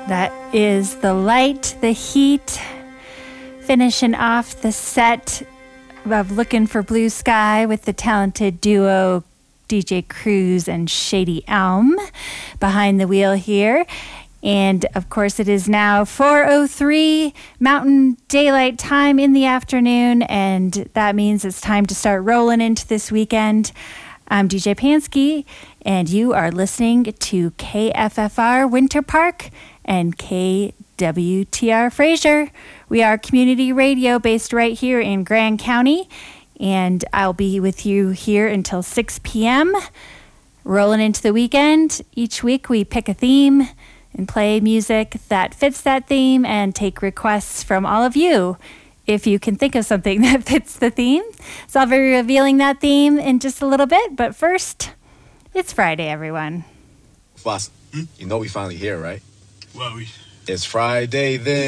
That is The Light, The Heat, finishing off the set of Looking for Blue Sky with the talented duo DJ Cruz and Shady Elm behind the wheel here. And of course it is now 4:03 Mountain Daylight Time in the afternoon, and that means it's time to start rolling into this weekend. I'm DJ Pansky, and you are listening to KFFR Winter Park and KWTR Fraser. We are community radio based right here in Grand County, and I'll be with you here until 6 p.m. Rolling into the weekend. Each week we pick a theme and play music that fits that theme and take requests from all of you if you can think of something that fits the theme. So I'll be revealing that theme in just a little bit, but first, it's Friday, everyone. Boss, you know we finally here, right? Well, It's Friday then.